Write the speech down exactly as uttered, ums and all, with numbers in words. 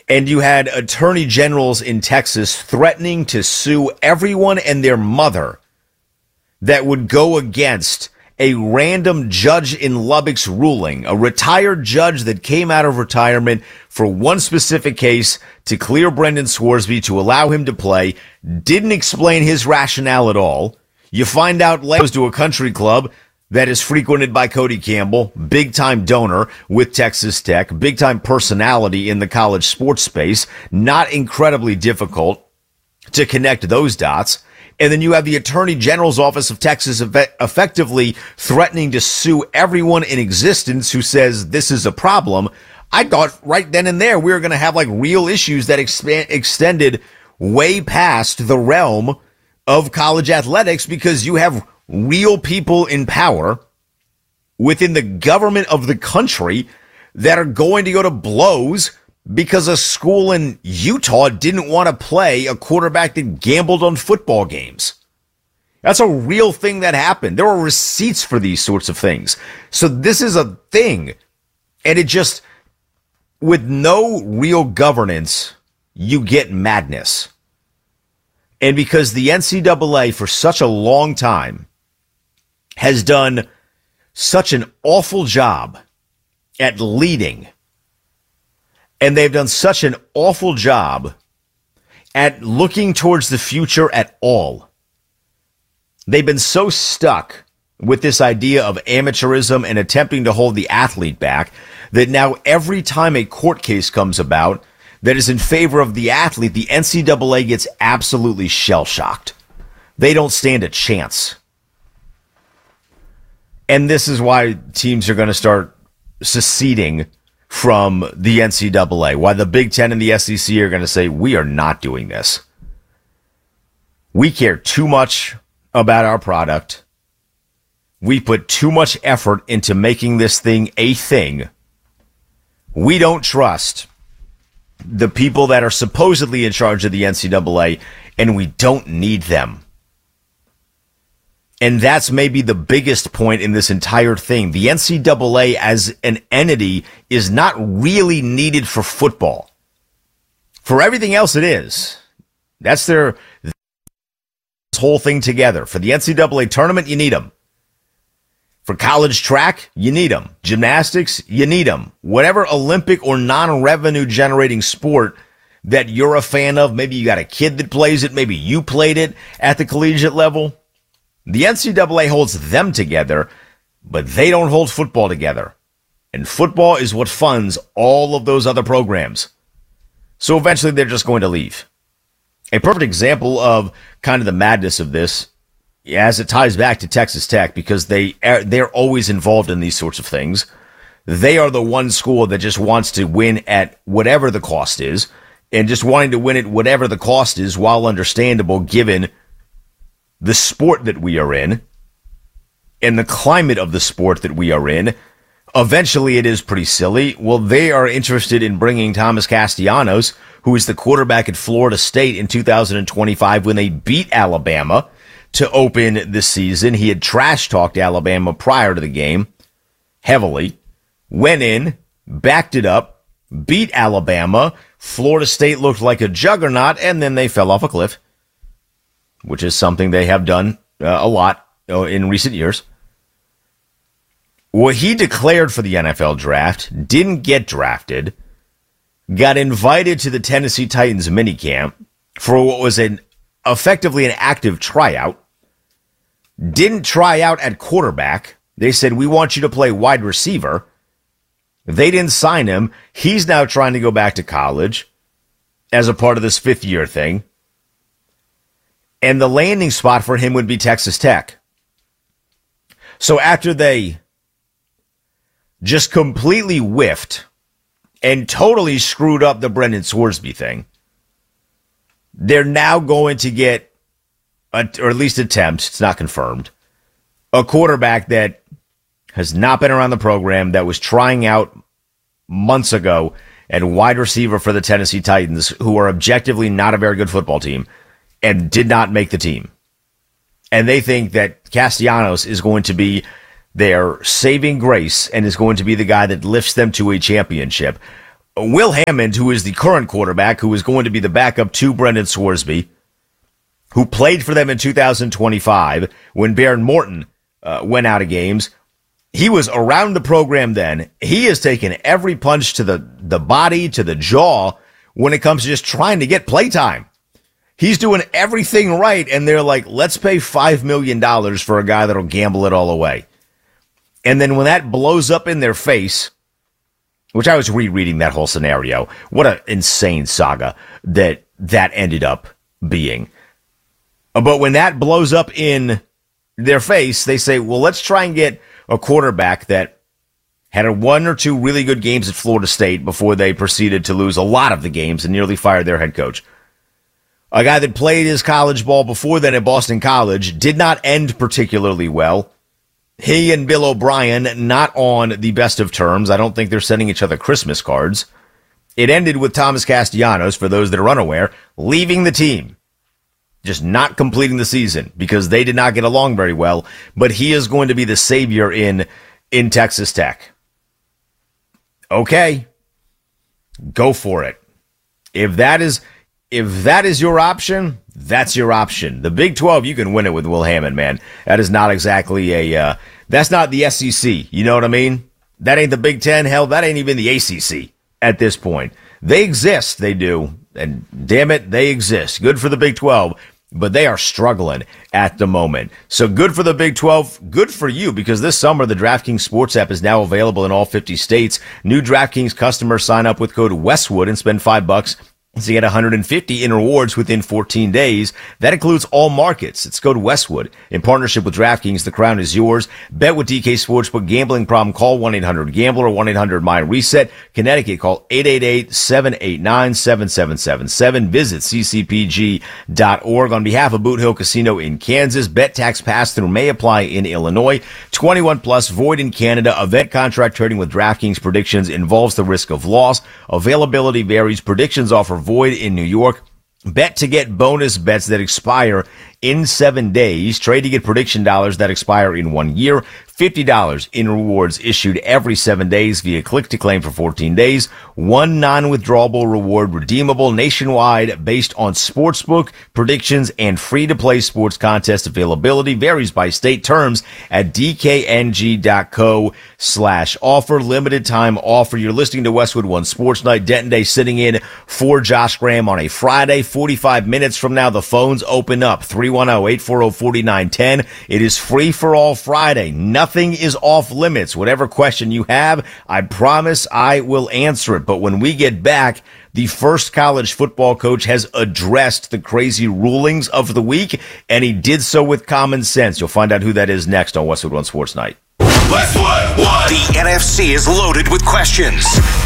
And you had attorney generals in Texas threatening to sue everyone and their mother that would go against a random judge in Lubbock's ruling, a retired judge that came out of retirement for one specific case to clear Brendan Scoresby to allow him to play, didn't explain his rationale at all. You find out goes to a country club that is frequented by Cody Campbell, big-time donor with Texas Tech, big-time personality in the college sports space, not incredibly difficult to connect those dots. And then you have the Attorney General's Office of Texas eff- effectively threatening to sue everyone in existence who says this is a problem. I thought right then and there we were going to have like real issues that expand, extended way past the realm of college athletics, because you have real people in power within the government of the country that are going to go to blows because a school in Utah didn't want to play a quarterback that gambled on football games. That's a real thing that happened. There are receipts for these sorts of things. So this is a thing. And it just, with no real governance, you get madness. And because the N C double A for such a long time has done such an awful job at leading, and they've done such an awful job at looking towards the future at all. They've been so stuck with this idea of amateurism and attempting to hold the athlete back that now every time a court case comes about that is in favor of the athlete, the N C double A gets absolutely shell-shocked. They don't stand a chance. And this is why teams are going to start seceding from the N C double A, why the Big Ten and the S E C are going to say, we are not doing this. We care too much about our product. We put too much effort into making this thing a thing. We don't trust the people that are supposedly in charge of the N C double A, and we don't need them. And that's maybe the biggest point in this entire thing. The N C double A as an entity is not really needed for football. For everything else it is. That's their this whole thing together. For the N C double A tournament, you need them. For college track, you need them. Gymnastics, you need them. Whatever Olympic or non-revenue generating sport that you're a fan of, maybe you got a kid that plays it, maybe you played it at the collegiate level. The N C double A holds them together, but they don't hold football together. And football is what funds all of those other programs. So eventually they're just going to leave. A perfect example of kind of the madness of this, as it ties back to Texas Tech, because they are, they're always involved in these sorts of things. They are the one school that just wants to win at whatever the cost is, and just wanting to win at whatever the cost is, while understandable given the sport that we are in and the climate of the sport that we are in. Eventually it is pretty silly. Well, they are interested in bringing Thomas Castellanos, who is the quarterback at Florida State in two thousand twenty-five when they beat Alabama, to open the season. He had trash-talked Alabama prior to the game heavily, went in, backed it up, beat Alabama. Florida State looked like a juggernaut, and then they fell off a cliff, which is something they have done uh, a lot uh, in recent years. Well, he declared for the N F L draft, didn't get drafted, got invited to the Tennessee Titans minicamp for what was an effectively an active tryout, didn't try out at quarterback. They said, we want you to play wide receiver. They didn't sign him. He's now trying to go back to college as a part of this fifth year thing. And the landing spot for him would be Texas Tech. So after they just completely whiffed and totally screwed up the Brendan Scoresby thing, they're now going to get, a, or at least attempt, it's not confirmed, a quarterback that has not been around the program, that was trying out months ago and wide receiver for the Tennessee Titans, who are objectively not a very good football team, and did not make the team. And they think that Castellanos is going to be their saving grace and is going to be the guy that lifts them to a championship. Will Hammond, who is the current quarterback, who is going to be the backup to Brendan Scoresby, who played for them in two thousand twenty-five when Baron Morton uh, went out of games. He was around the program then. He has taken every punch to the, the body, to the jaw, when it comes to just trying to get playtime. He's doing everything right, and they're like, let's pay five million dollars for a guy that'll gamble it all away. And then when that blows up in their face, which I was rereading that whole scenario, what an insane saga that that ended up being. But when that blows up in their face, they say, well, let's try and get a quarterback that had a one or two really good games at Florida State before they proceeded to lose a lot of the games and nearly fired their head coach. A guy that played his college ball before then at Boston College, did not end particularly well. He and Bill O'Brien not on the best of terms. I don't think they're sending each other Christmas cards. It ended with Thomas Castellanos, for those that are unaware, leaving the team. Just not completing the season because they did not get along very well. But he is going to be the savior in, in Texas Tech. Okay. Go for it. If that is... If that is your option, that's your option. The Big twelve, you can win it with Will Hammond, man. That is not exactly a, uh, that's not the S E C. You know what I mean? That ain't the Big Ten. Hell, that ain't even the A C C at this point. They exist. They do. And damn it, they exist. Good for the Big twelve, but they are struggling at the moment. So good for the Big twelve. Good for you, because this summer, the DraftKings Sports app is now available in all fifty states. New DraftKings customers sign up with code Westwood and spend five bucks. So you get one hundred fifty in rewards within fourteen days. That includes all markets. It's code Westwood. In partnership with DraftKings, the crown is yours. Bet with D K Sportsbook. Gambling problem? Call one eight hundred gambler or one eight hundred my reset. Connecticut, call eight eight eight, seven eight nine, seven seven seven seven. Visit c c p g dot org. On behalf of Boot Hill Casino in Kansas, bet tax pass-through may apply in Illinois. twenty-one plus, void in Canada. Event contract trading with DraftKings predictions involves the risk of loss. Availability varies. Predictions offer void in New York. Bet to get bonus bets that expire in seven days. Trade to get prediction dollars that expire in one year. fifty dollars in rewards issued every seven days via click to claim for fourteen days. One non-withdrawable reward redeemable nationwide based on sportsbook predictions and free-to-play sports contest availability. Varies by state. Terms at d k n g dot co slash offer. Limited time offer. You're listening to Westwood One Sports Night. Denton Day sitting in for Josh Graham on a Friday. forty-five minutes from now, the phones open up. three one zero, eight four zero, four nine one zero. It is free for all Friday. Nothing is off limits. Whatever question you have, I promise I will answer it. But when we get back, the first college football coach has addressed the crazy rulings of the week, and he did so with common sense. You'll find out who that is next on Westwood One Sports Night. Westwood One. The N F C is loaded with questions.